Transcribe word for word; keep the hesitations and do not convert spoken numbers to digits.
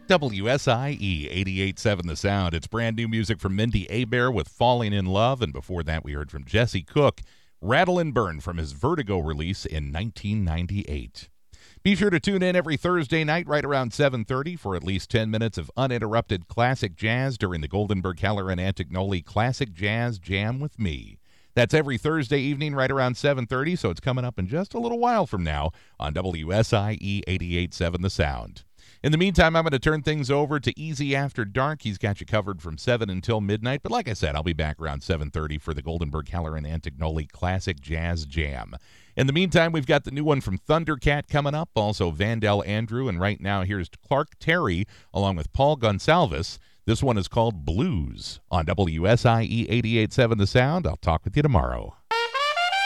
W S I E eighty-eight point seven The Sound. It's brand new music from Mindy Abair with Falling in Love, and before that we heard from Jesse Cook, Rattle and Burn from his Vertigo release in nineteen ninety-eight. Be sure to tune in every Thursday night right around seven thirty for at least ten minutes of uninterrupted classic jazz during the Goldenberg Keller and Antignoli Classic Jazz Jam with me. That's every Thursday evening right around seven thirty, so it's coming up in just a little while from now on W S I E eighty-eight point seven The Sound. In the meantime, I'm going to turn things over to Easy After Dark. He's got you covered from seven until midnight. But like I said, I'll be back around seven thirty for the Goldenberg Keller and Antignoli Classic Jazz Jam. In the meantime, we've got the new one from Thundercat coming up, also Vandell Andrew. And right now, here's Clark Terry along with Paul Gonsalves. This one is called Blues on W S I E eighty-eight point seven The Sound. I'll talk with you tomorrow.